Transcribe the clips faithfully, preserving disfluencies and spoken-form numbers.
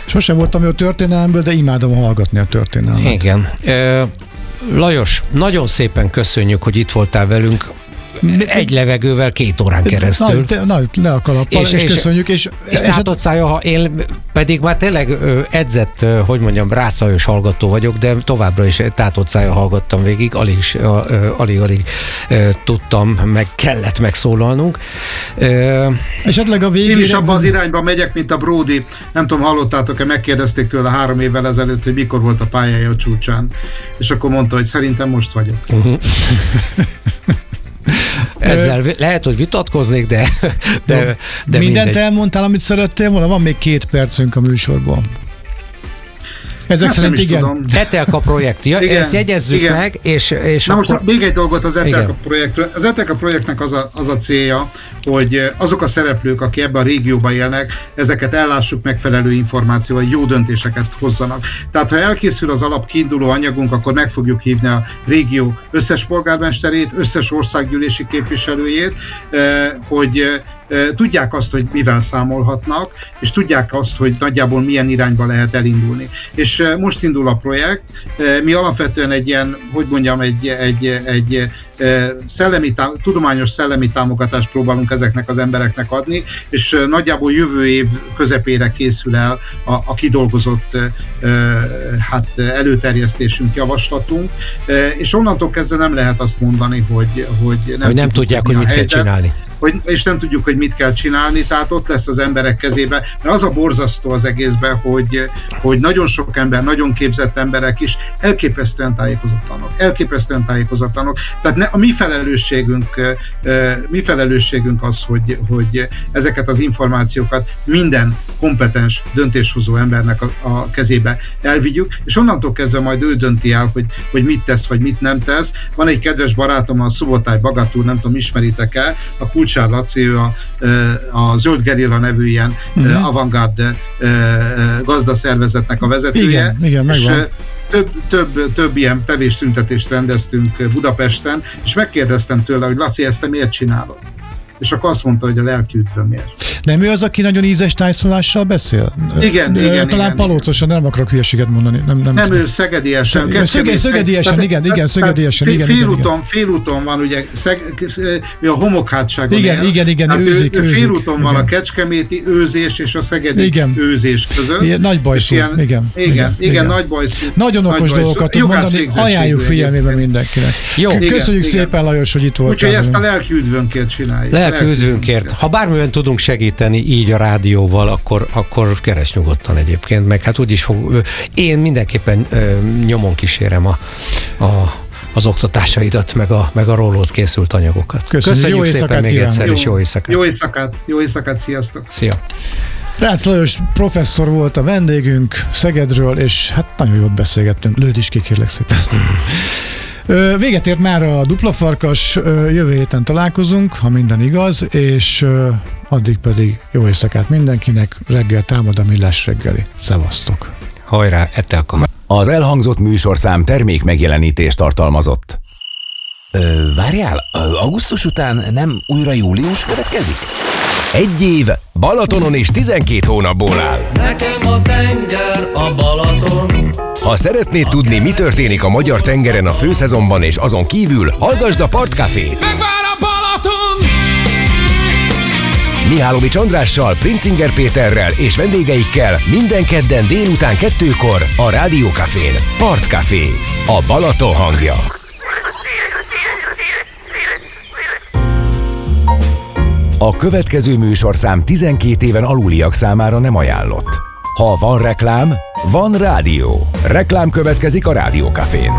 Sosem voltam jó történelemből, de imádom hallgatni a történelmet. Igen. Ö, Lajos, nagyon szépen köszönjük, hogy itt voltál velünk. Egy levegővel két órán keresztül. Na, na, le a kalappal, és, és, és köszönjük. És, és tátott szája, ha én pedig már tényleg ö, edzett, ö, hogy mondjam, rászajos hallgató vagyok, de továbbra is tátott szája hallgattam végig, alig, alig, alig tudtam, meg kellett megszólalnunk. Ö, Esetleg a végére... Én is abban az irányba megyek, mint a Brody. Nem tudom, hallottátok-e, megkérdezték tőle három évvel ezelőtt, hogy mikor volt a pályája a csúcsán. És akkor mondta, hogy szerintem most vagyok. Uh-huh. Ezzel lehet, hogy vitatkoznék, de, de, de mindent mindegy. elmondtál, amit szerettél volna? Van még két percünk a műsorban. Ezek hát szerint nem is igen. tudom. Etelka projekt, ja, Igen, ezt jegyezzük igen. meg, és, és Na akkor... most még egy dolgot az Etelka Igen. projektről. Az Etelka projektnek az a, az a célja, hogy azok a szereplők, akik ebben a régióban élnek, ezeket ellássuk megfelelő információval, jó döntéseket hozzanak. Tehát ha elkészül az alap kiinduló anyagunk, akkor meg fogjuk hívni a régió összes polgármesterét, összes országgyűlési képviselőjét, hogy tudják azt, hogy mivel számolhatnak, és tudják azt, hogy nagyjából milyen irányba lehet elindulni. És most indul a projekt, mi alapvetően egy ilyen, hogy mondjam, egy, egy, egy szellemi, tudományos szellemi támogatást próbálunk ezeknek az embereknek adni, és nagyjából jövő év közepére készül el a, a kidolgozott hát előterjesztésünk, javaslatunk, és onnantól kezdve nem lehet azt mondani, hogy, hogy nem, hogy nem tudják, hogy mit helyzet, kell csinálni. Hogy, és nem tudjuk, hogy mit kell csinálni, tehát ott lesz az emberek kezébe, mert az a borzasztó az egészben, hogy, hogy nagyon sok ember, nagyon képzett emberek is elképesztően tájékozatlanok, elképesztően tájékozatlanok, tehát ne, a mi felelősségünk, mi felelősségünk az, hogy, hogy ezeket az információkat minden kompetens döntéshozó embernek a, a kezébe elvigyük, és onnantól kezdve majd ő dönti el, hogy, hogy mit tesz, vagy mit nem tesz. Van egy kedves barátom, a Szubotály Bagatúr, nem tudom, ismeritek-e, a Kulcsár Laci, ő a, a Zöld Gerilla nevű ilyen uh-huh. avantgárd gazdaszervezetnek a vezetője. Igen, igen, megvan. És több, több, több ilyen tevéstüntetést rendeztünk Budapesten, és megkérdeztem tőle, hogy Laci, ezt te miért csinálod? És akkor azt mondta, hogy a lelki üdvömért. Nem ő az, aki nagyon ízes tájszólással beszél? Igen, de, igen. Talán palócosan, nem akarok hülyeséget mondani. Nem, nem, nem ő szegediesen. Szöge, szögediesen, tehát, igen, igen, szögediesen. Fél, igen, félúton, igen. félúton van, ugye, szeg, ő a homokhátságon igen, él. Igen, igen, hát őzik, ő, ő őzik. Félúton igen. van a kecskeméti őzés és a szegedi igen. őzés között. Igen, nagy bajszú, ilyen, igen. Igen, igen, igen, nagy bajszú. Nagyon nagy okos bajszú. dolgokat tud mondani, ajánljuk figyelmébe mindenkinek. Jó. Köszönjük szépen, Lajos, hogy itt voltál. Úgyhogy ezt a lelki üdvönkért csináljuk. Lelki üdvönkért. Ha bármilyen tudunk segíteni így a rádióval, akkor, akkor keresd nyugodtan egyébként, meg hát úgyis fog, én mindenképpen ö, nyomon kísérem a, a, az oktatásaidat, meg a, meg a rólód készült anyagokat. Köszönjük, Köszönjük jó szépen még egyszer, jó, és jó éjszakát. Jó éjszakát, jó éjszakát, sziasztok! Szia! Rácz Lajos professzor volt a vendégünk Szegedről, és hát nagyon jót beszélgettünk. Lőd is ki, kérlek szépen. Véget ért már a Dupla Farkas, jövő héten találkozunk, ha minden igaz, és addig pedig jó éjszakát mindenkinek, reggel támad a Millás reggeli. Szevasztok! Hajrá, Etelka! Az elhangzott műsorszám termék megjelenítést tartalmazott. Ö, várjál, augusztus után nem újra július következik? Egy év Balatonon és tizenkét hónapból áll. Nekem a tenger a Balaton. Ha szeretnéd tudni, mi történik a magyar tengeren a főszezonban és azon kívül, hallgasd a Partcafét. Megvár a Balaton! Mihálovics Andrással, Princinger Péterrel és vendégeikkel minden kedden délután kettőkor a Rádiókafén. Partcafé, a Balaton hangja. A következő műsorszám tizenkét éven aluliak számára nem ajánlott. Ha van reklám, van rádió. Reklám következik a Rádiókafén.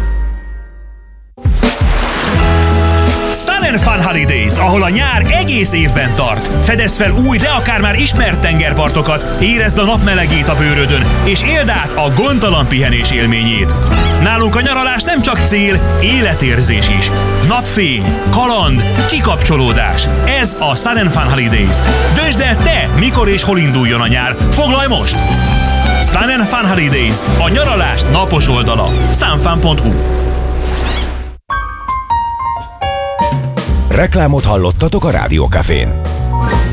Sun and Fun Holidays, ahol a nyár egész évben tart. Fedezd fel új, de akár már ismert tengerpartokat, érezd a nap melegét a bőrödön, és éld át a gondtalan pihenés élményét. Nálunk a nyaralás nem csak cél, életérzés is. Napfény, kaland, kikapcsolódás. Ez a Sun and Fun Holidays. Döntsd el te, mikor és hol induljon a nyár. Foglalj most! Sun and Fun Holidays, a nyaralás napos oldala. sunfun pont hu. Reklámot hallottatok a Rádiókafén.